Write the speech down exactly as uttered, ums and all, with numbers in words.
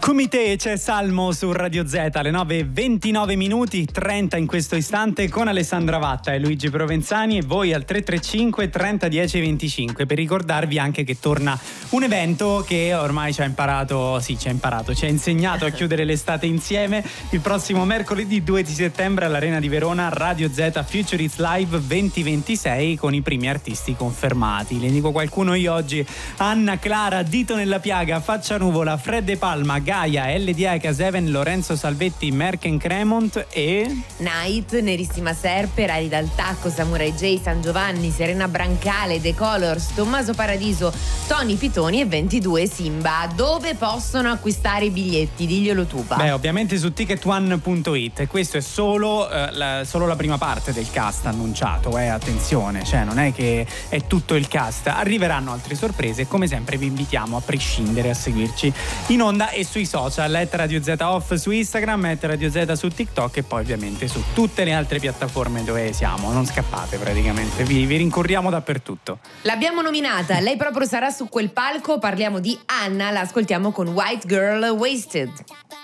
Comité, c'è Salmo su Radio Z alle nove e ventinove minuti, trenta in questo istante, con Alessandra Vatta e Luigi Provenzani, e voi al tre tre cinque trenta dieci venticinque, per ricordarvi anche che torna un evento che ormai ci ha imparato, sì ci ha imparato, ci ha insegnato a chiudere l'estate insieme. Il prossimo mercoledì due di settembre all'Arena di Verona, Radio Z Futurist Live duemilaventisei, con i primi artisti confermati. Le dico qualcuno io oggi: Anna Clara, Dito nella piaga, Faccia Nuvola, Fred De Palma, Gaia, L D I Caseven, Lorenzo Salvetti, Merken Cremont e Night, Nerissima Serpe, Rari dal Tacco, Samurai J, San Giovanni, Serena Brancale, The Colors, Tommaso Paradiso, Tony Pitoni e ventidue Simba. Dove possono acquistare i biglietti? Diglielo tu, va. Beh, ovviamente su ticket one punto it, e questo è solo, eh, la, solo la prima parte del cast annunciato, eh, attenzione, cioè non è che è tutto il cast, arriveranno altre sorprese e come sempre vi invitiamo a prescindere a seguirci in onda e sui social, at Radio Z Off su Instagram, at Radio Z su TikTok e poi ovviamente su tutte le altre piattaforme dove siamo. Non scappate praticamente, vi, vi rincorriamo dappertutto. L'abbiamo nominata, lei proprio sarà su quel palco. Parliamo di Anna, la ascoltiamo con White Girl Wasted.